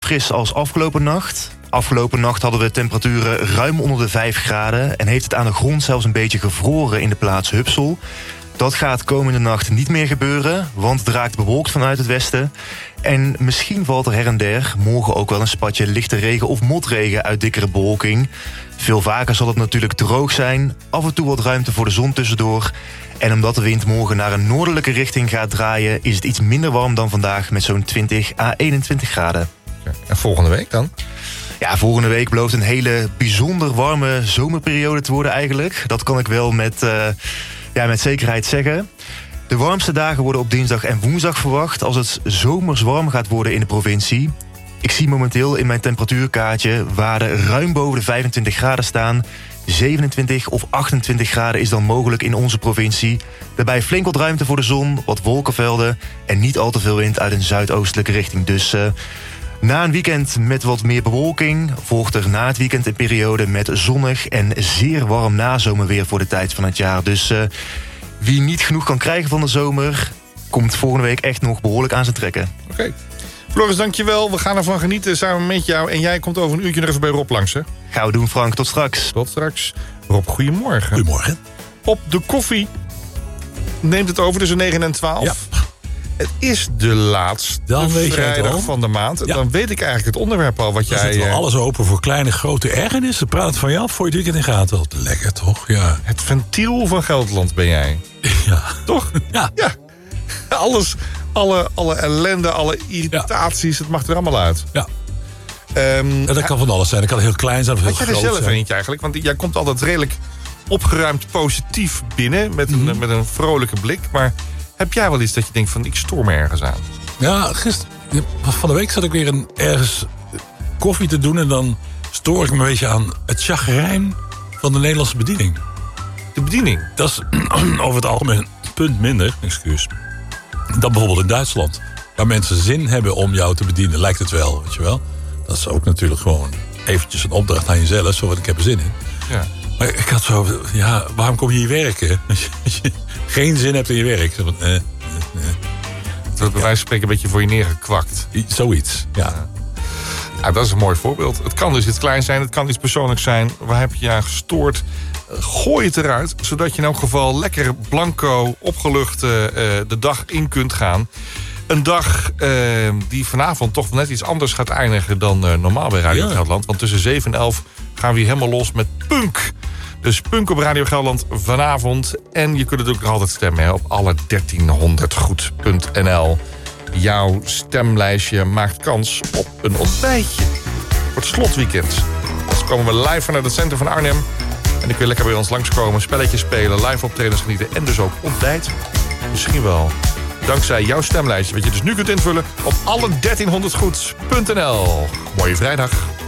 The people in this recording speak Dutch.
fris als afgelopen nacht. Afgelopen nacht hadden we temperaturen ruim onder de 5 graden... en heeft het aan de grond zelfs een beetje gevroren in de plaats Hupsel. Dat gaat komende nacht niet meer gebeuren, want het raakt bewolkt vanuit het westen. En misschien valt er her en der morgen ook wel een spatje lichte regen of motregen uit dikkere bewolking. Veel vaker zal het natuurlijk droog zijn, af en toe wat ruimte voor de zon tussendoor. En omdat de wind morgen naar een noordelijke richting gaat draaien... is het iets minder warm dan vandaag met zo'n 20 à 21 graden. En volgende week dan? Ja, volgende week belooft een hele bijzonder warme zomerperiode te worden eigenlijk. Dat kan ik wel met zekerheid zeggen. De warmste dagen worden op dinsdag en woensdag verwacht... als het zomers warm gaat worden in de provincie. Ik zie momenteel in mijn temperatuurkaartje waarden ruim boven de 25 graden staan. 27 of 28 graden is dan mogelijk in onze provincie. Daarbij flink wat ruimte voor de zon, wat wolkenvelden... en niet al te veel wind uit een zuidoostelijke richting. Dus na een weekend met wat meer bewolking... volgt er na het weekend een periode met zonnig en zeer warm nazomerweer voor de tijd van het jaar. Dus wie niet genoeg kan krijgen van de zomer... komt volgende week echt nog behoorlijk aan zijn trekken. Oké. Floris, dankjewel. We gaan ervan genieten samen met jou. En jij komt over een uurtje nog even bij Rob langs, hè? Gaan we doen, Frank. Tot straks. Tot straks. Rob, goedemorgen. Goedemorgen. Op de koffie neemt het over tussen 9 en 12. Ja. Het is de laatste vrijdag van de maand. Ja. Dan weet ik eigenlijk het onderwerp al wat Dan jij... zit wel alles open voor kleine, grote ergernissen. Praat het van je af voor je het weekend in gaat. Wat lekker, toch? Ja. Het ventiel van Gelderland ben jij. Ja. Toch? Ja. Ja. Alles, alle ellende, alle irritaties, het mag er allemaal uit. Ja. Dat kan van alles zijn. Dat kan heel klein zijn of heel Had jij groot er zelf zijn. eentje eigenlijk? Want jij komt altijd redelijk opgeruimd positief binnen... met een vrolijke blik. Maar heb jij wel iets dat je denkt van ik stoor me ergens aan? Ja, van de week zat ik weer ergens koffie te doen... en dan stoor ik me een beetje aan het chagrijn van de Nederlandse bediening. De bediening? Dat is over het algemeen een punt minder, dan bijvoorbeeld in Duitsland. Waar mensen zin hebben om jou te bedienen, lijkt het wel, weet je wel. Dat is ook natuurlijk gewoon eventjes een opdracht aan jezelf. Zo wat ik heb er zin in. Ja. Maar ik had zo, ja, waarom kom je hier werken? Als je geen zin hebt in je werk. Zo van, Dat bij wijze van spreken een beetje voor je neergekwakt. Zoiets, ja. Ja, dat is een mooi voorbeeld. Het kan dus iets klein zijn, het kan iets persoonlijks zijn. Waar heb je je aan gestoord? Gooi het eruit, zodat je in elk geval lekker blanco, opgelucht de dag in kunt gaan. Een dag die vanavond toch net iets anders gaat eindigen dan normaal bij Radio Gelderland. Want tussen 7 en 11 gaan we hier helemaal los met punk. Dus punk op Radio Gelderland vanavond. En je kunt natuurlijk nog altijd stemmen op alle 1300goed.nl. Jouw stemlijstje maakt kans op een ontbijtje voor het slotweekend. Dus komen we live vanuit het centrum van Arnhem. En dan kun je lekker bij ons langskomen, spelletjes spelen, live optredens genieten en dus ook ontbijt. Misschien wel dankzij jouw stemlijstje, wat je dus nu kunt invullen op alle 1300goed.nl. Mooie vrijdag.